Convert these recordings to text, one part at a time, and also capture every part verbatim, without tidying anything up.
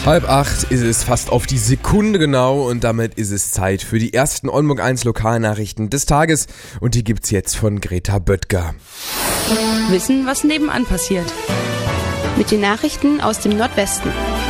Halb acht ist es fast auf die Sekunde genau und damit ist es Zeit für die ersten Oldenburg eins Lokalnachrichten des Tages und die gibt's jetzt von Greta Böttger. Wissen, was nebenan passiert. Mit den Nachrichten aus dem Nordwesten.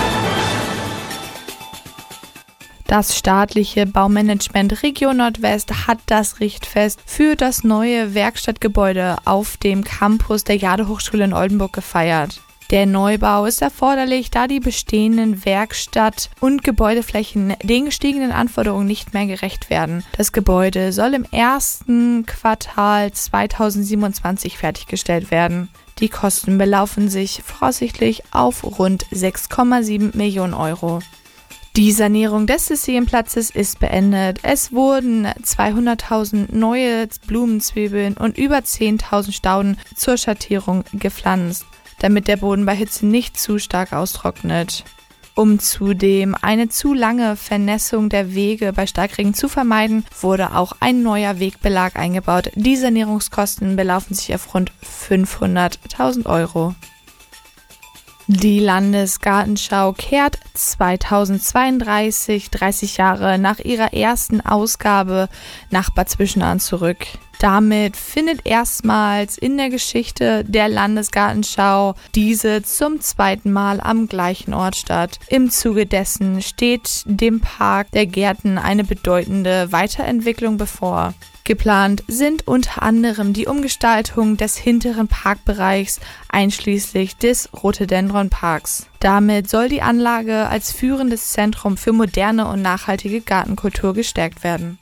Das staatliche Baumanagement Region Nordwest hat das Richtfest für das neue Werkstattgebäude auf dem Campus der Jade-Hochschule in Oldenburg gefeiert. Der Neubau ist erforderlich, da die bestehenden Werkstatt- und Gebäudeflächen den gestiegenen Anforderungen nicht mehr gerecht werden. Das Gebäude soll im ersten Quartal zweitausendsiebenundzwanzig fertiggestellt werden. Die Kosten belaufen sich voraussichtlich auf rund sechs Komma sieben Millionen Euro. Die Sanierung des Sessienplatzes ist beendet. Es wurden zweihunderttausend neue Blumenzwiebeln und über zehntausend Stauden zur Schattierung gepflanzt, damit der Boden bei Hitze nicht zu stark austrocknet. Um zudem eine zu lange Vernässung der Wege bei Starkregen zu vermeiden, wurde auch ein neuer Wegbelag eingebaut. Die Sanierungskosten belaufen sich auf rund fünfhunderttausend Euro. Die Landesgartenschau kehrt zweitausendzweiunddreißig, dreißig Jahre nach ihrer ersten Ausgabe nach Bad Zwischenahn zurück. Damit findet erstmals in der Geschichte der Landesgartenschau diese zum zweiten Mal am gleichen Ort statt. Im Zuge dessen steht dem Park der Gärten eine bedeutende Weiterentwicklung bevor. Geplant sind unter anderem die Umgestaltung des hinteren Parkbereichs einschließlich des Rhododendron-Parks. Damit soll die Anlage als führendes Zentrum für moderne und nachhaltige Gartenkultur gestärkt werden.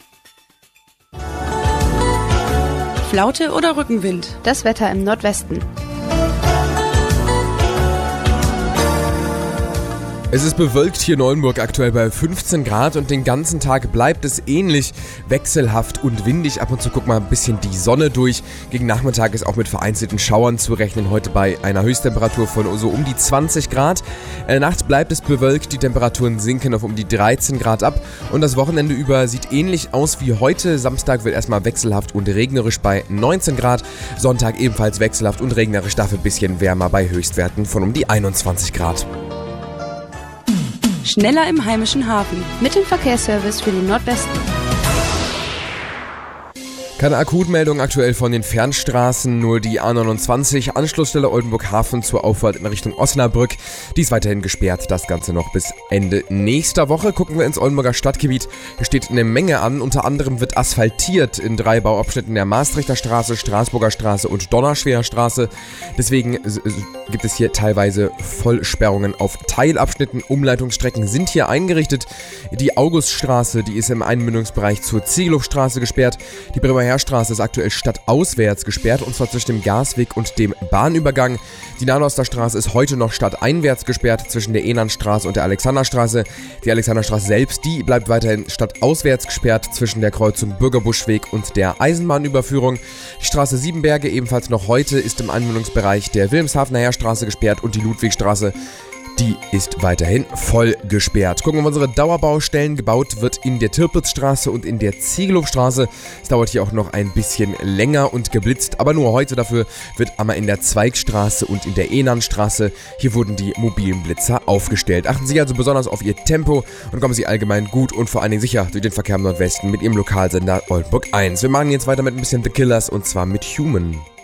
Flaute oder Rückenwind? Das Wetter im Nordwesten. Es ist bewölkt hier in Oldenburg aktuell bei fünfzehn Grad und den ganzen Tag bleibt es ähnlich wechselhaft und windig. Ab und zu guckt mal ein bisschen die Sonne durch. Gegen Nachmittag ist auch mit vereinzelten Schauern zu rechnen. Heute bei einer Höchsttemperatur von so um die zwanzig Grad. Äh, nachts bleibt es bewölkt, die Temperaturen sinken auf um die dreizehn Grad ab. Und das Wochenende über sieht ähnlich aus wie heute. Samstag wird erstmal wechselhaft und regnerisch bei neunzehn Grad. Sonntag ebenfalls wechselhaft und regnerisch, dafür ein bisschen wärmer bei Höchstwerten von um die einundzwanzig Grad. Schneller im heimischen Hafen. Mit dem Verkehrsservice für den Nordwesten. Keine Akutmeldung aktuell von den Fernstraßen, nur die A neunundzwanzig, Anschlussstelle Oldenburg-Hafen zur Auffahrt in Richtung Osnabrück. Die ist weiterhin gesperrt, das Ganze noch bis Ende nächster Woche. Gucken wir ins Oldenburger Stadtgebiet. Hier steht eine Menge an, unter anderem wird asphaltiert in drei Bauabschnitten der Maastrichter Straße, Straßburger Straße und Donnerschwerer Straße. Deswegen gibt es hier teilweise Vollsperrungen auf Teilabschnitten. Umleitungsstrecken sind hier eingerichtet. Die Auguststraße, die ist im Einmündungsbereich zur Ziegelhofstraße gesperrt. Die Bremer Straße ist aktuell stadtauswärts gesperrt, und zwar zwischen dem Gasweg und dem Bahnübergang. Die Nahloster Straße ist heute noch stadteinwärts gesperrt zwischen der Enanstraße und der Alexanderstraße. Die Alexanderstraße selbst, die bleibt weiterhin stadtauswärts gesperrt zwischen der Kreuzung Bürgerbuschweg und der Eisenbahnüberführung. Die Straße Siebenberge ebenfalls noch heute ist im Anwendungsbereich der Wilhelmshavener Heerstraße gesperrt, und die Ludwigstraße, die ist weiterhin voll gesperrt. Gucken wir auf unsere Dauerbaustellen. Gebaut wird in der Tirpitzstraße und in der Ziegelhofstraße. Es dauert hier auch noch ein bisschen länger und geblitzt, aber nur heute. Dafür wird einmal in der Zweigstraße und in der Enanstraße. Hier wurden die mobilen Blitzer aufgestellt. Achten Sie also besonders auf Ihr Tempo und kommen Sie allgemein gut und vor allen Dingen sicher durch den Verkehr im Nordwesten mit Ihrem Lokalsender Oldenburg eins. Wir machen jetzt weiter mit ein bisschen The Killers, und zwar mit Human.